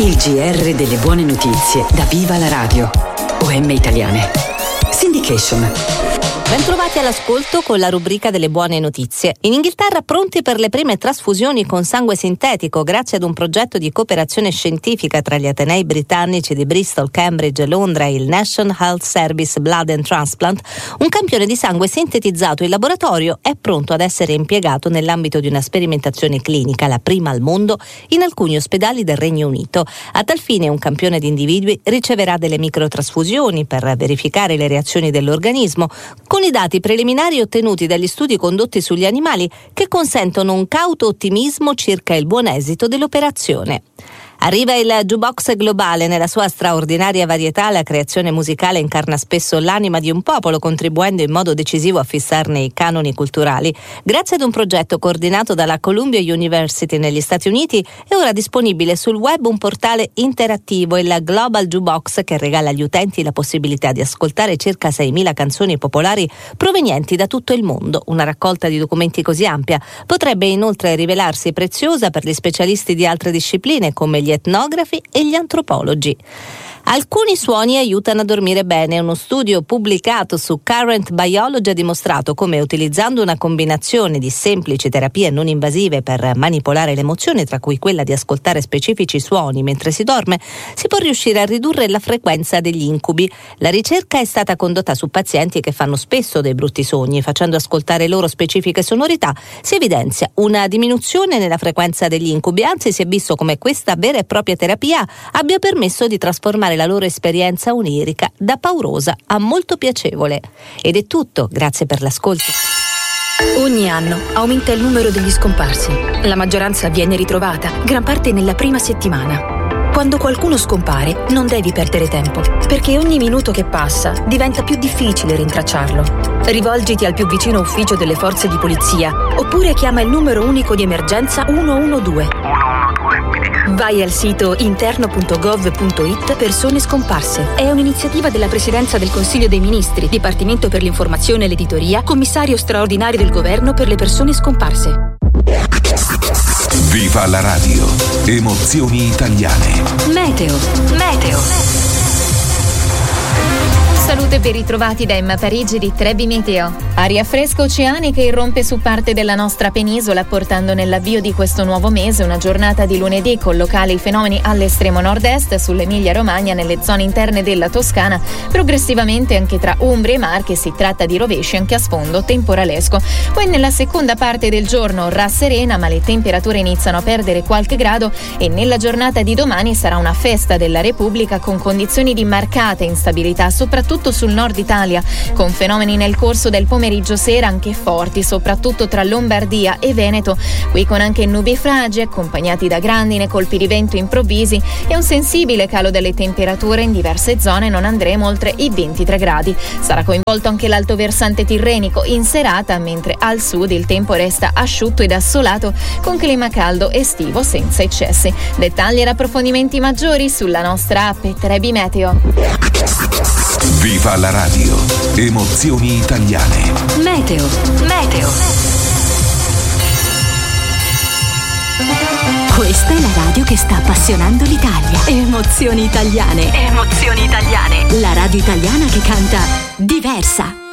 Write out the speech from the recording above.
Il GR delle buone notizie da Viva la Radio. OM Italiane. Syndication. Bentrovati all'ascolto con la rubrica delle buone notizie. In Inghilterra pronti per le prime trasfusioni con sangue sintetico grazie ad un progetto di cooperazione scientifica tra gli atenei britannici di Bristol, Cambridge e Londra e il National Health Service Blood and Transplant. Un campione di sangue sintetizzato in laboratorio è pronto ad essere impiegato nell'ambito di una sperimentazione clinica, la prima al mondo, in alcuni ospedali del Regno Unito. A tal fine un campione di individui riceverà delle microtrasfusioni per verificare le reazioni dell'organismo, con i dati preliminari ottenuti dagli studi condotti sugli animali che consentono un cauto ottimismo circa il buon esito dell'operazione. Arriva il Jukebox Globale. Nella sua straordinaria varietà la creazione musicale incarna spesso l'anima di un popolo, contribuendo in modo decisivo a fissarne i canoni culturali. Grazie ad un progetto coordinato dalla Columbia University negli Stati Uniti è ora disponibile sul web un portale interattivo, il Global Jukebox, che regala agli utenti la possibilità di ascoltare circa 6.000 canzoni popolari provenienti da tutto il mondo. Una raccolta di documenti così ampia potrebbe inoltre rivelarsi preziosa per gli specialisti di altre discipline come gli etnografi e gli antropologi. Alcuni suoni aiutano a dormire bene. Uno studio pubblicato su Current Biology ha dimostrato come, utilizzando una combinazione di semplici terapie non invasive per manipolare le emozioni, tra cui quella di ascoltare specifici suoni mentre si dorme, si può riuscire a ridurre la frequenza degli incubi. La ricerca è stata condotta su pazienti che fanno spesso dei brutti sogni. Facendo ascoltare loro specifiche sonorità si evidenzia una diminuzione nella frequenza degli incubi, anzi si è visto come questa vera e propria terapia abbia permesso di trasformare la loro esperienza onirica da paurosa a molto piacevole. Ed è tutto, grazie per l'ascolto. Ogni anno aumenta il numero degli scomparsi. La maggioranza viene ritrovata, gran parte nella prima settimana. Quando qualcuno scompare non devi perdere tempo, perché ogni minuto che passa diventa più difficile rintracciarlo. Rivolgiti al più vicino ufficio delle forze di polizia oppure chiama il numero unico di emergenza 112. Vai al sito interno.gov.it persone scomparse. È un'iniziativa della Presidenza del Consiglio dei Ministri, Dipartimento per l'informazione e l'editoria, Commissario straordinario del Governo per le persone scomparse. Viva la radio. Emozioni italiane. Meteo. Salute ben ritrovati da Emma Parigi di Trebi Meteo. Aria fresca oceanica irrompe su parte della nostra penisola, portando nell'avvio di questo nuovo mese una giornata di lunedì con locali fenomeni all'estremo nord-est, sull'Emilia-Romagna, nelle zone interne della Toscana, progressivamente anche tra Umbria e Marche. Si tratta di rovesci anche a sfondo temporalesco. Poi nella seconda parte del giorno rasserena, ma le temperature iniziano a perdere qualche grado e nella giornata di domani sarà una festa della Repubblica con condizioni di marcata instabilità, soprattutto sul nord Italia, con fenomeni nel corso del pomeriggio sera anche forti, soprattutto tra Lombardia e Veneto, qui con anche nubi fragi accompagnati da grandine, colpi di vento improvvisi e un sensibile calo delle temperature. In diverse zone non andremo oltre i 23 gradi. Sarà coinvolto anche l'alto versante tirrenico in serata, mentre al sud il tempo resta asciutto ed assolato con clima caldo estivo senza eccessi. Dettagli ed approfondimenti maggiori sulla nostra app Trebi Meteo. Viva la radio. Emozioni italiane. Meteo. Questa è la radio che sta appassionando l'Italia. Emozioni italiane. La radio italiana che canta diversa.